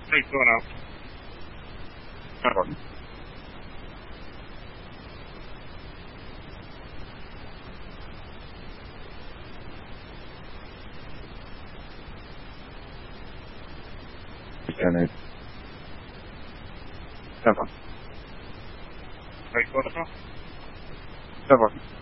Hey, what's going on? No problem. Janet. Ça va. Hey, what's going on? Ça va.